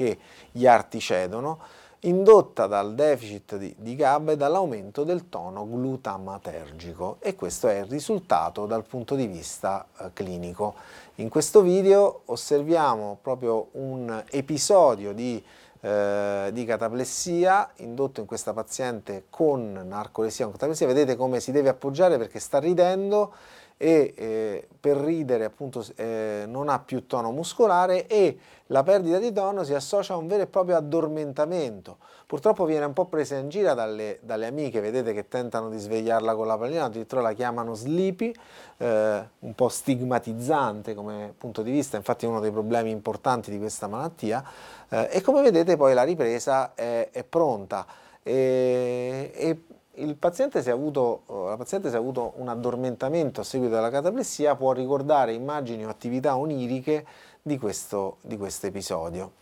che gli arti cedono, indotta dal deficit di GABA e dall'aumento del tono glutamatergico, e questo è il risultato dal punto di vista clinico. In questo video osserviamo proprio un episodio di cataplessia indotto in questa paziente con narcolessia, con cataplessia. Vedete come si deve appoggiare perché sta ridendo e per ridere appunto non ha più tono muscolare, e la perdita di tono si associa a un vero e proprio addormentamento. Purtroppo viene un po' presa in giro dalle amiche, vedete che tentano di svegliarla con la pallina, addirittura la chiamano sleepy, un po' stigmatizzante come punto di vista, infatti è uno dei problemi importanti di questa malattia, e come vedete poi la ripresa è pronta. E la paziente se ha avuto un addormentamento a seguito della cataplessia può ricordare immagini o attività oniriche di questo episodio.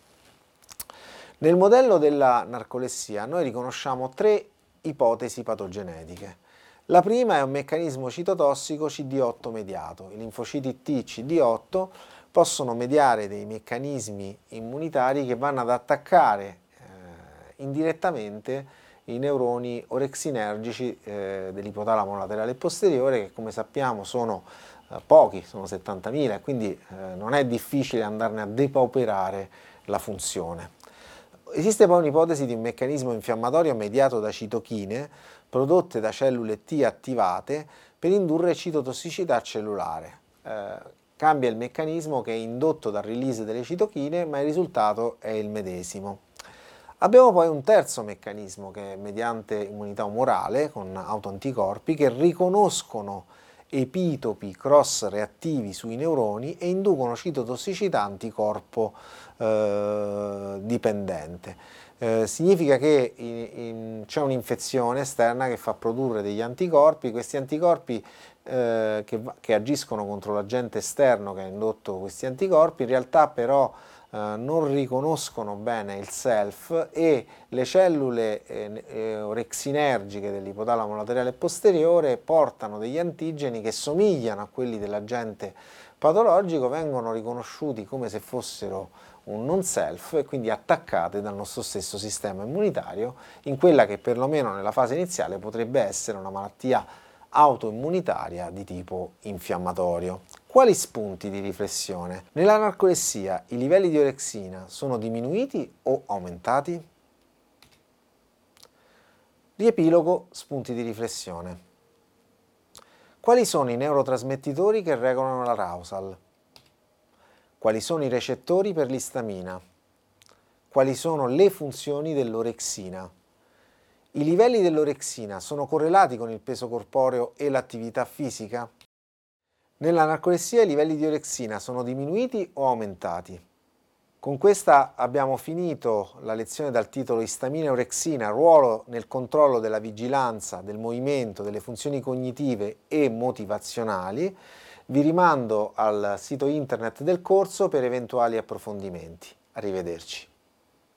Nel modello della narcolessia noi riconosciamo tre ipotesi patogenetiche. La prima è un meccanismo citotossico CD8 mediato. I linfociti T CD8 possono mediare dei meccanismi immunitari che vanno ad attaccare indirettamente i neuroni orexinergici dell'ipotalamo laterale posteriore, che come sappiamo sono pochi, sono 70.000, e quindi non è difficile andarne a depauperare la funzione. Esiste poi un'ipotesi di un meccanismo infiammatorio mediato da citochine prodotte da cellule T attivate per indurre citotossicità cellulare. Cambia il meccanismo, che è indotto dal release delle citochine, ma il risultato è il medesimo. Abbiamo poi un terzo meccanismo, che è mediante immunità umorale con autoanticorpi che riconoscono epitopi cross reattivi sui neuroni e inducono citotossicità anticorpo dipendente. Significa che c'è un'infezione esterna che fa produrre degli anticorpi. Questi anticorpi che agiscono contro l'agente esterno che ha indotto questi anticorpi, in realtà però non riconoscono bene il self, e le cellule orexinergiche dell'ipotalamo laterale posteriore portano degli antigeni che somigliano a quelli dell'agente patologico, vengono riconosciuti come se fossero un non self e quindi attaccate dal nostro stesso sistema immunitario in quella che perlomeno nella fase iniziale potrebbe essere una malattia autoimmunitaria di tipo infiammatorio. Quali spunti di riflessione? Nella narcolessia i livelli di orexina sono diminuiti o aumentati? Riepilogo, spunti di riflessione. Quali sono i neurotrasmettitori che regolano l'arousal? Quali sono i recettori per l'istamina? Quali sono le funzioni dell'orexina? I livelli dell'orexina sono correlati con il peso corporeo e l'attività fisica? Nella narcolessia i livelli di orexina sono diminuiti o aumentati? Con questa abbiamo finito la lezione dal titolo Istamina e orexina, ruolo nel controllo della vigilanza, del movimento, delle funzioni cognitive e motivazionali. Vi rimando al sito internet del corso per eventuali approfondimenti. Arrivederci.